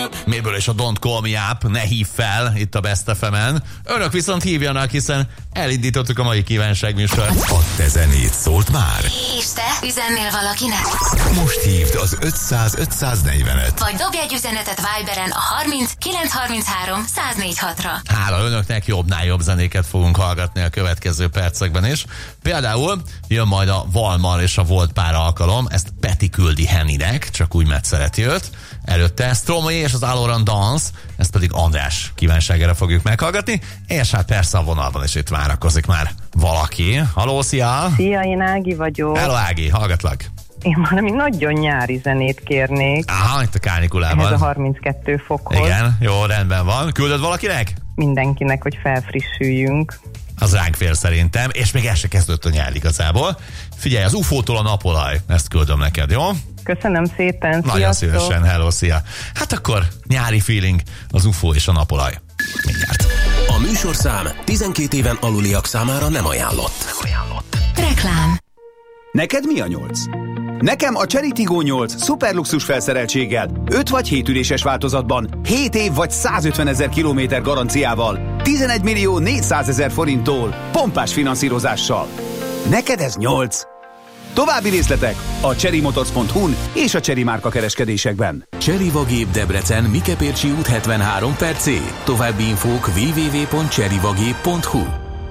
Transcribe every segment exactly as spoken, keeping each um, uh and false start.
Miből is a Don't Call Me Up, ne hív fel itt a Best ef emen. Önök viszont hívjanak, hiszen elindítottuk a mai kívánságműsort. A te zenét szólt már? És te üzennél valakinek? Most hívd az ötszáz ötszáznegyvenet. Vagy dobj egy üzenetet Viberen a harminc kilencszázharminchárom száznégyvenhatra. Hála önöknek, jobbnál jobb zenéket fogunk hallgatni a következő percekben is. Például jön majd a Valmar és a Volt pár alkalom, ezt Peti küldi Henninek, csak úgy, mert szereti őt. Előtte Stromae és az Aloran Dance, ezt pedig András kívánságára fogjuk meghallgatni, és hát persze a vonalban is itt várakozik már valaki. Halló, szia! Szia, én Ági vagyok. Hello, Ági, hallgatlak! Én valami nagyon nyári zenét kérnék. Aha, itt a kánikulában. Ez a harminckettő fokhoz. Igen, jó, rendben van. Küldöd valakinek? Mindenkinek, hogy felfrissüljünk. Az ránk fér szerintem, és még el se kezdődött a nyár igazából. Figyelj, az ufótól a napolaj, ezt küldöm neked, jó? Köszönöm szépen, sziasztok! Nagyon szívesen, hello, szia! Hát akkor nyári feeling, az ufó és a napolaj. Mindjárt. A műsorszám tizenkét éven aluliak számára nem ajánlott. Nem ajánlott. Reklám. Neked mi a nyolc? Nekem a Chery Tiggo nyolc szuperluxus felszereltséggel, öt vagy hét üléses változatban, hét év vagy százötvenezer kilométer garanciával, tizenegy millió négyszázezer forinttól, pompás finanszírozással. Neked ez nyolc. További részletek a chery motors pont hu-n és a Chery márka kereskedésekben. Chery Vagép Debrecen, Mikepércsi út hetvenhárom per C. További infók double-u double-u double-u pont chery vagép pont hu.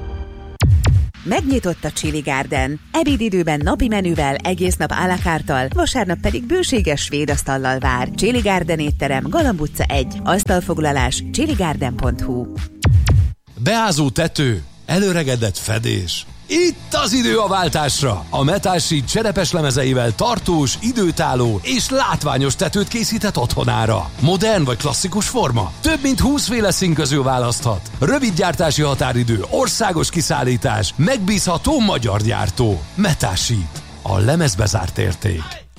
Megnyitott a Chili Garden. Ebédidőben napi menüvel, egész nap à la carte-tal, vasárnap pedig bőséges svéd asztallal vár. Chili Garden étterem, Galamb utca egy. Asztalfoglalás chili garden pont hu. Beázó tető, előregedett fedés. Itt az idő a váltásra! A Metal Sheet cserepes lemezeivel tartós, időtálló és látványos tetőt készített otthonára. Modern vagy klasszikus forma? Több mint húsz féle szín közül választhat. Rövid gyártási határidő, országos kiszállítás, megbízható magyar gyártó. Metal Sheet. A lemezbe zárt érték.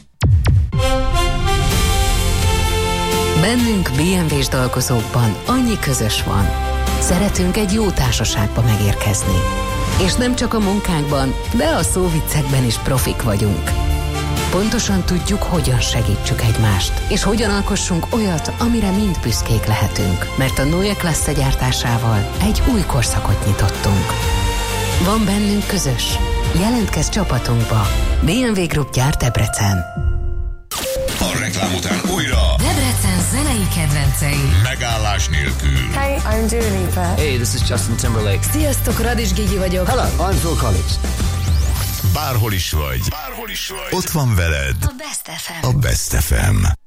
Bennünk bé em vé-s dolgozókban annyi közös van. Szeretünk egy jó társaságba megérkezni. És nem csak a munkánkban, de a szóviccekben is profik vagyunk. Pontosan tudjuk, hogyan segítsük egymást, és hogyan alkossunk olyat, amire mind büszkék lehetünk. Mert a Neue Klasse gyártásával egy új korszakot nyitottunk. Van bennünk közös. Jelentkezz csapatunkba. bé em vé Group gyárt Debrecen. A reklám után újra Debrecen zenei kedvencei. megállás nélkül. Hey, I'm Dua Lipa. Hey, this is Justin Timberlake. Sziasztok, Radics Gigi vagyok. Hello, I'm Phil Collins. Bárhol is vagy, bárhol is vagy, ott van veled A Best ef em. a Best ef em.